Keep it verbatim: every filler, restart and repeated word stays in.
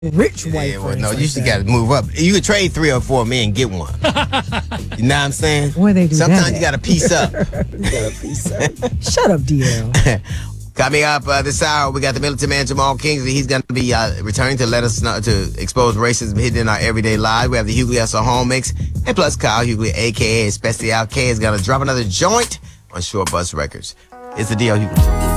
rich white Yeah, well, friends. no, like you just that. got to move up. You could trade three or four men and get one. You know what I'm saying? Where they do Sometimes that you got to piece up. Shut up, D L. Coming up uh, this hour, we got the militant man Jamal Kingsley. He's going to be uh, returning to let us know, to expose racism hidden in our everyday lives. We have the Hughley S O Home Mix, and plus Kyle Hughley, a k a. Especially Out K, is going to drop another joint on Short Bus Records. It's the D L Hughley.